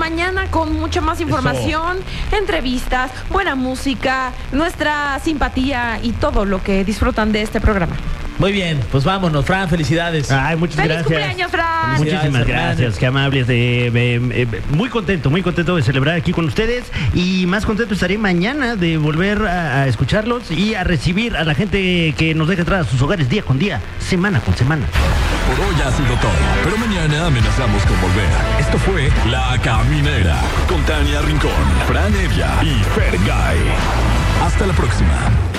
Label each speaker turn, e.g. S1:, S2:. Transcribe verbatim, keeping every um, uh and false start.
S1: mañana con mucha más información, Eso. entrevistas, buena música, nuestra simpatía y todo lo que disfrutan de este programa.
S2: Muy bien, pues vámonos, Fran, felicidades.
S3: Ay, muchas
S1: ¡Feliz
S3: gracias.
S1: cumpleaños, Fran!
S3: Muchísimas gracias, qué amables. De, de, de, muy contento, muy contento de celebrar aquí con ustedes y más contento estaré mañana de volver a, a escucharlos y a recibir a la gente que nos deja entrar a sus hogares día con día, semana con semana.
S4: Por hoy ha sido todo, pero mañana amenazamos con volver. Esto fue La Caminera con Tania Rincón, Fran Evia y Fergay. Hasta la próxima.